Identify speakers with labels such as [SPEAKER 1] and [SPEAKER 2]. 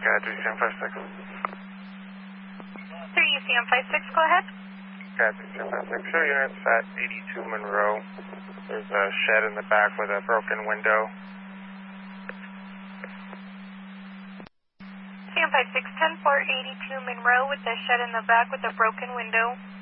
[SPEAKER 1] Cat 3CM56.
[SPEAKER 2] 3CM56, go ahead.
[SPEAKER 1] Cat 3CM56. Show units at 82 Monroe. There's a shed in the back with a broken window.
[SPEAKER 2] CM56, 10-4, 82 Monroe with a shed in the back with a broken window.